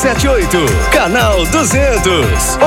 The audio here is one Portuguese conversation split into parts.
998. Canal 200,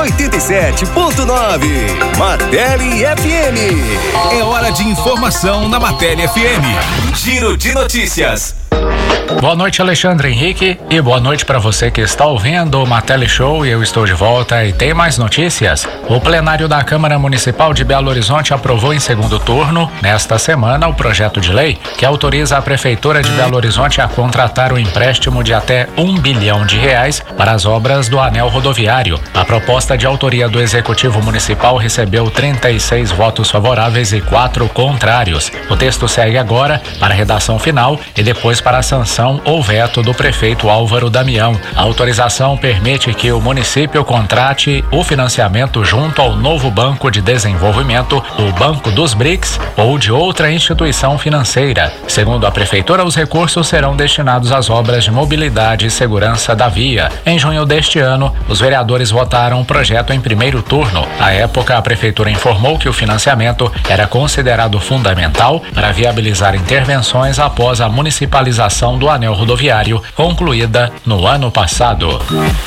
87.9. Martelli FM. É hora de informação na Martelli FM. Giro de notícias. Boa noite, Alexandre Henrique, e boa noite para você que está ouvindo o Martelli Show. E eu estou de volta e tem mais notícias. O plenário da Câmara Municipal de Belo Horizonte aprovou em segundo turno, nesta semana, o projeto de lei que autoriza a Prefeitura de Belo Horizonte a contratar um empréstimo de até R$1 bilhão para as obras do anel rodoviário. A proposta de autoria do Executivo Municipal recebeu 36 votos favoráveis e 4 contrários. O texto segue agora para a redação final e depois para a sanção ou veto do prefeito Álvaro Damião. A autorização permite que o município contrate o financiamento junto ao novo Banco de Desenvolvimento, o Banco dos BRICS ou de outra instituição financeira. Segundo a prefeitura, os recursos serão destinados às obras de mobilidade e segurança da via. Em junho deste ano, os vereadores votaram o projeto em primeiro turno. À época, a prefeitura informou que o financiamento era considerado fundamental para viabilizar intervenções após a municipalização do anel rodoviário, concluída no ano passado.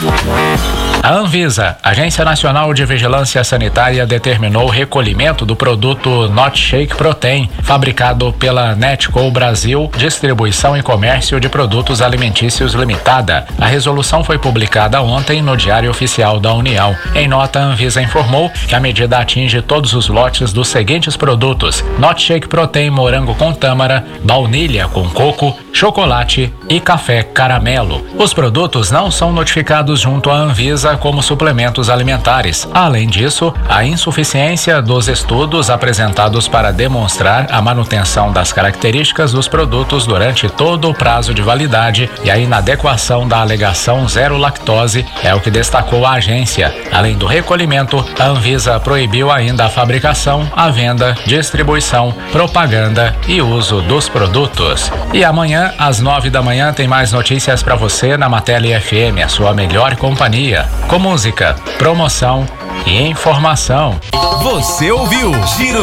A Anvisa, Agência Nacional de Vigilância Sanitária, determinou o recolhimento do produto Not Shake Protein, fabricado pela Netco Brasil, Distribuição e Comércio de Produtos Alimentícios Limitada. A resolução foi publicada ontem no Diário Oficial da União. Em nota, a Anvisa informou que a medida atinge todos os lotes dos seguintes produtos: Not Shake Protein morango com tâmara, baunilha com coco, chocolate e café caramelo. Os produtos não são notificados junto à Anvisa como suplementos alimentares. Além disso, a insuficiência dos estudos apresentados para demonstrar a manutenção das características dos produtos durante todo o prazo de validade e a inadequação da alegação zero lactose é o que destacou a agência. Além do recolhimento, a Anvisa proibiu ainda a fabricação, a venda, distribuição, propaganda e uso dos produtos. E amanhã, às 9 da manhã, tem mais notícias para você na Martelli FM, a sua melhor companhia, com música, promoção e informação. Você ouviu Giro